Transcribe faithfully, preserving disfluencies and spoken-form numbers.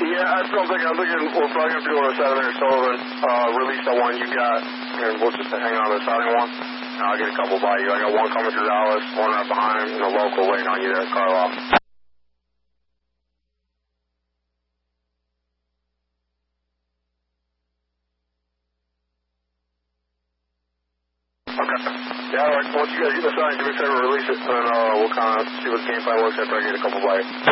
Yeah, I still think, I'm thinking we're probably going to do on a Saturday or Sullivan, uh, release the one you got, and we'll just hang on to the starting one. And I'll get a couple by you. I got one coming through Dallas, one right behind, and a local waiting on you there at Carlisle. Okay. Yeah, all right. Once you guys get the sign, do me a favor, release it, and uh, we'll kind of see what the game plan looks after I get a couple by you.